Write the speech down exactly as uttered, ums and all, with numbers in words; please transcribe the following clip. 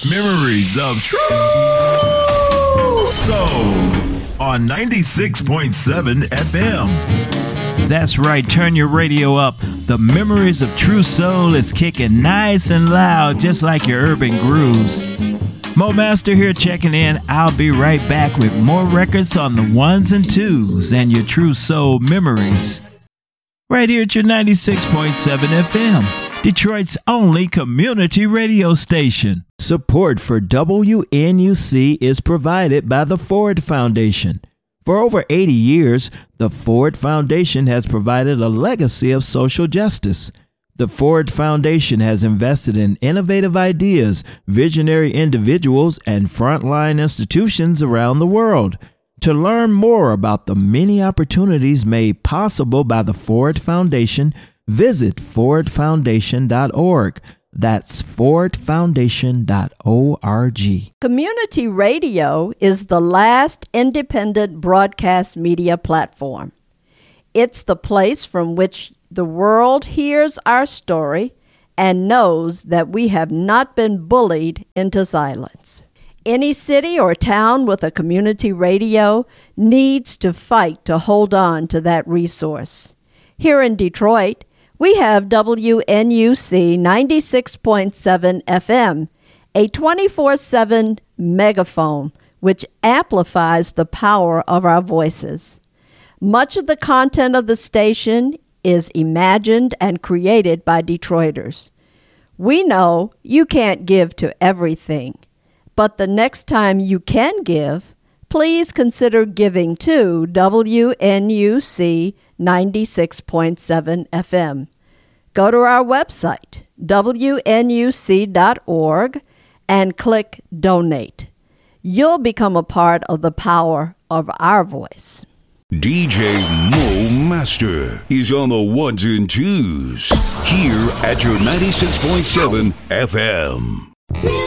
Memories of True Soul on ninety-six point seven F M. That's right, turn your radio up. The Memories of True Soul is kicking nice and loud, just like your urban grooves. Mo Master here checking in. I'll be right back with more records on the ones and twos and your True Soul memories. Right here at your ninety-six point seven F M, Detroit's only community radio station. Support for W N U C is provided by the Ford Foundation. For over eighty years, the Ford Foundation has provided a legacy of social justice. The Ford Foundation has invested in innovative ideas, visionary individuals, and frontline institutions around the world. To learn more about the many opportunities made possible by the Ford Foundation, visit ford foundation dot org. That's ford foundation dot org. Community radio is the last independent broadcast media platform. It's the place from which the world hears our story and knows that we have not been bullied into silence. Any city or town with a community radio needs to fight to hold on to that resource. Here in Detroit, we have W N U C ninety-six point seven F M, a twenty-four seven megaphone which amplifies the power of our voices. Much of the content of the station is imagined and created by Detroiters. We know you can't give to everything, but the next time you can give, please consider giving to W N U C ninety-six point seven F M. Go to our website, W N U C dot org, and click Donate. You'll become a part of the power of our voice. D J Mo Master is on the ones and twos here at your ninety-six point seven F M.